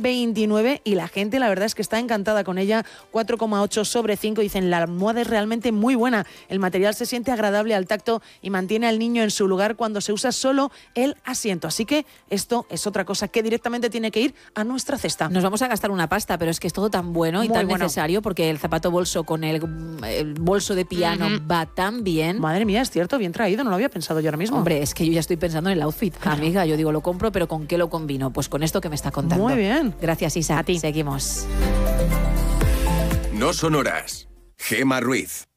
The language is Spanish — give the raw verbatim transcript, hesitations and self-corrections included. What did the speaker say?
veintinueve y la gente la verdad es que está encantada con ella. Cuatro coma ocho sobre cinco. Dicen, la almohada es realmente muy buena. El material se siente agradable al tacto y mantiene al niño en su lugar cuando se usa solo el asiento. Así que esto es otra cosa que directamente tiene que ir a nuestra cesta. Nos vamos a gastar una pasta, pero es que es todo tan bueno y Muy tan bueno. necesario, porque el zapato bolso con el, el bolso de piano uh-huh. va tan bien. Madre mía, es cierto, bien traído, no lo había pensado yo ahora mismo. Hombre, es que yo ya estoy pensando en el outfit, claro. Amiga, yo digo, lo compro, pero ¿con qué lo combino? Pues con esto que me está contando. Muy bien. Gracias, Isa. A ti. Seguimos. No son horas. Gema Ruiz.